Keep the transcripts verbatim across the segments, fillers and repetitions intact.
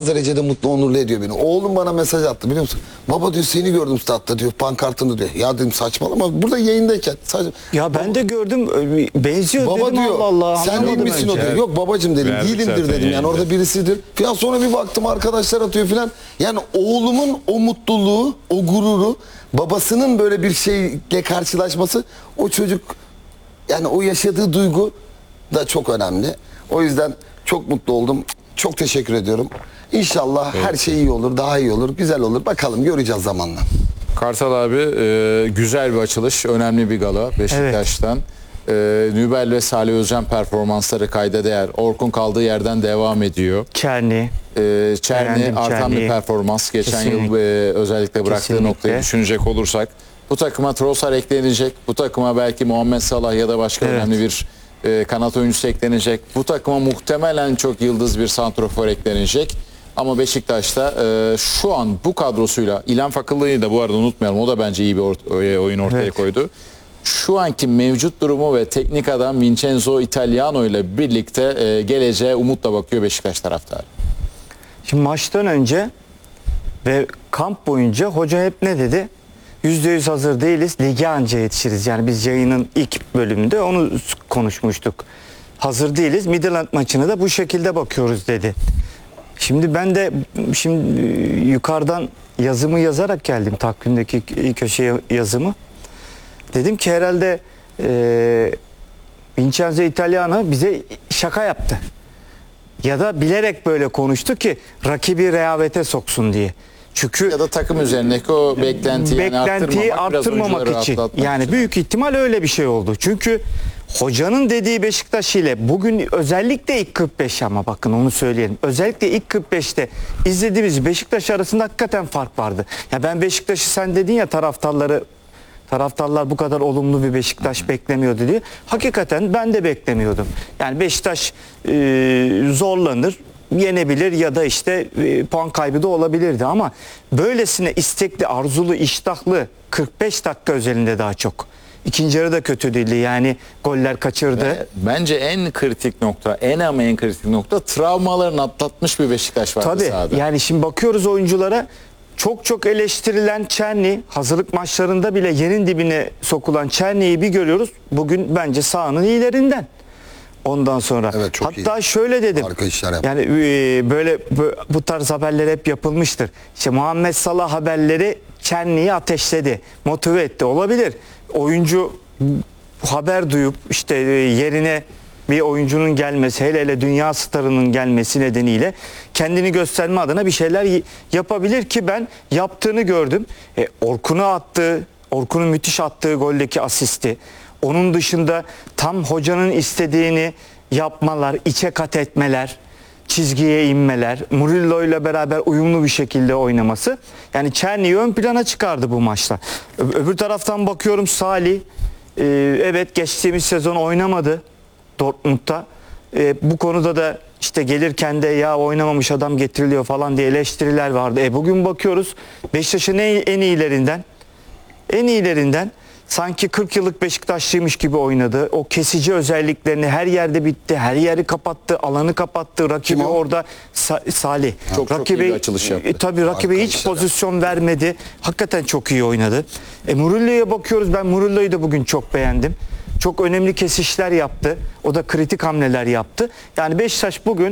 derecede mutlu, onurlu ediyor beni. Oğlum bana mesaj attı, biliyor musun? Baba diyor, seni gördüm statta diyor, pankartını diyor. Ya dedim, saçmalama, burada yayındayken. Saçma. Ya ben de gördüm, benziyor Baba dedim, diyor, Allah Allah. sen değil misin o diyor. Evet. Yok babacım dedim, Verdik değilimdir zaten dedim. Yani yayında. orada birisidir. Falan sonra bir baktım arkadaşlar atıyor falan. Yani oğlumun o mutluluğu, o gururu, babasının böyle bir şeyle karşılaşması, o çocuk, yani o yaşadığı duygu da çok önemli. O yüzden çok mutlu oldum. Çok teşekkür ediyorum. İnşallah her şey iyi olur, daha iyi olur, güzel olur. Bakalım, göreceğiz zamanla. Kartal abi, e, güzel bir açılış, önemli bir gala Beşiktaş'tan. E, Nübel ve Salih Özcan performansları kayda değer. Orkun kaldığı yerden devam ediyor. Çerni. E, Çerni Beğendim artan Çerni'yi. bir performans. Geçen Kesinlikle. yıl e, özellikle bıraktığı Kesinlikle. noktayı düşünecek olursak. Bu takıma Trossard eklenecek. Bu takıma belki Muhammed Salah ya da başka Evet. önemli bir e, kanat oyuncusu eklenecek. Bu takıma muhtemelen çok yıldız bir santrofor eklenecek. Ama Beşiktaş'ta e, şu an bu kadrosuyla, İlhan Fakıllı'yı da bu arada unutmayalım, o da bence iyi bir ort- oyun ortaya Evet. koydu. Şu anki mevcut durumu ve teknik adam Vincenzo Italiano ile birlikte e, geleceğe umutla bakıyor Beşiktaş taraftarı. Şimdi maçtan önce ve kamp boyunca hoca hep ne dedi? yüzde yüz hazır değiliz, lige anca yetişiriz. Yani biz yayının ilk bölümünde onu konuşmuştuk. Hazır değiliz, Midland maçına da bu şekilde bakıyoruz dedi. Şimdi ben de şimdi yukarıdan yazımı yazarak geldim, takvimdeki köşeye yazımı. Dedim ki herhalde e, Vincenzo Italiano bize şaka yaptı. Ya da bilerek böyle konuştu ki rakibi rehavete soksun diye. Çünkü Ya da takım üzerindeki o beklentiyi, yani beklentiyi arttırmamak, biraz arttırmamak oyuncuları için. rahatlatmak Yani için. büyük ihtimal öyle bir şey oldu. Çünkü hocanın dediği Beşiktaş ile bugün özellikle ilk kırk beş, ama bakın onu söyleyelim. Özellikle ilk kırk beşte izlediğimiz Beşiktaş arasında hakikaten fark vardı. Ya ben Beşiktaş'ı, sen dedin ya taraftarları taraftarlar bu kadar olumlu bir Beşiktaş beklemiyordu diye. Hakikaten ben de beklemiyordum. Yani Beşiktaş e, zorlanır, yenebilir ya da işte e, puan kaybı da olabilirdi, ama böylesine istekli, arzulu, iştahlı kırk beş dakika özelinde daha çok. İkinci yarı da kötü değildi. Yani goller kaçırdı. Ve bence en kritik nokta, en ama en kritik nokta, travmalarını atlatmış bir Beşiktaş vardı Tabii. sahada. Yani şimdi bakıyoruz oyunculara, çok çok eleştirilen Çerni, hazırlık maçlarında bile yerin dibine sokulan Çerni'yi bir görüyoruz. Bugün bence sahanın iyilerinden. Ondan sonra Evet, çok hatta iyi. şöyle dedim. Harika işler yaptı. Yani e, böyle bö- bu tarz haberler hep yapılmıştır. İşte Muhammed Salah haberleri Çerni'yi ateşledi, motive etti. Olabilir. Oyuncu haber duyup işte e, yerine bir oyuncunun gelmesi, hele hele dünya starının gelmesi nedeniyle kendini gösterme adına bir şeyler y- yapabilir ki ben yaptığını gördüm. E, Orkun'u attığı, Orkun'un müthiş attığı goldeki asisti. Onun dışında tam hocanın istediğini yapmalar, içe kat etmeler, çizgiye inmeler, Murillo ile beraber uyumlu bir şekilde oynaması. Yani Çerni'yi ön plana çıkardı bu maçta. Ö- öbür taraftan bakıyorum Salih. e, evet geçtiğimiz sezon oynamadı Dortmund'da. E, bu konuda da işte gelirken de ya oynamamış adam getiriliyor falan diye eleştiriler vardı. E, bugün bakıyoruz Beşiktaş'ın en, en iyilerinden, en iyilerinden. Sanki kırk yıllık Beşiktaşlıymış gibi oynadı. O kesici özelliklerini her yerde bitti. Her yeri kapattı, alanı kapattı. Rakibi Kim o? orada Sa- Salih. Çok- çok iyi bir açılış yaptı. E, tabii rakibe hiç Arkadaşlar. pozisyon vermedi. Hakikaten çok iyi oynadı. E, Murillo'ya bakıyoruz. Ben Murillo'yu da bugün çok beğendim. Çok önemli kesişler yaptı. O da kritik hamleler yaptı. Yani Beşiktaş bugün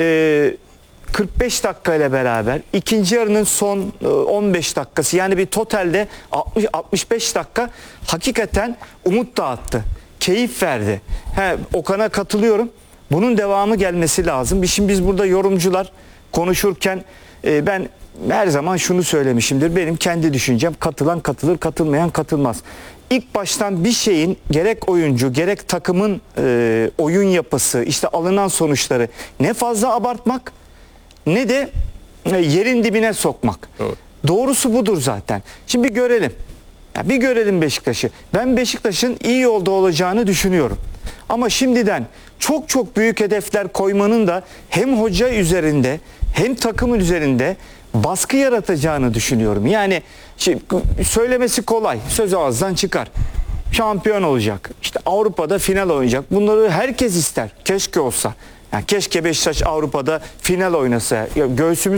e, kırk beş dakika ile beraber ikinci yarının son e, on beş dakikası, yani bir totalde altmış altmış beş dakika hakikaten umut dağıttı. Keyif verdi. He, Okan'a katılıyorum. Bunun devamı gelmesi lazım. Şimdi biz burada yorumcular konuşurken e, ben her zaman şunu söylemişimdir. Benim kendi düşüncem, katılan katılır, katılmayan katılmaz. İlk baştan bir şeyin gerek oyuncu gerek takımın e, oyun yapısı, işte alınan sonuçları ne fazla abartmak ne de e, yerin dibine sokmak. Evet. Doğrusu budur zaten. Şimdi bir görelim. Ya bir görelim Beşiktaş'ı. Ben Beşiktaş'ın iyi yolda olacağını düşünüyorum. Ama şimdiden çok çok büyük hedefler koymanın da hem hoca üzerinde hem takımın üzerinde baskı yaratacağını düşünüyorum. Yani şimdi söylemesi kolay. Söz ağızdan çıkar. Şampiyon olacak. İşte Avrupa'da final oynayacak. Bunları herkes ister. Keşke olsa. Yani keşke Beşiktaş Avrupa'da final oynasa. Ya göğsümüz